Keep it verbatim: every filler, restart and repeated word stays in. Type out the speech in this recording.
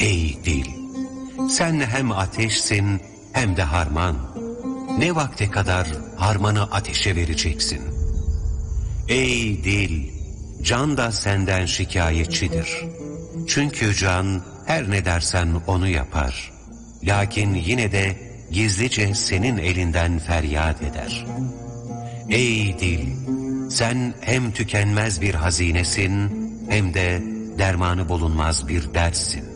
Ey dil, sen hem ateşsin hem de harman. Ne vakte kadar harmanı ateşe vereceksin? Ey dil, can da senden şikayetçidir. Çünkü can her ne dersen onu yapar. Lakin yine de gizlice senin elinden feryat eder. Ey dil, sen hem tükenmez bir hazinesin hem de dermanı bulunmaz bir dertsin.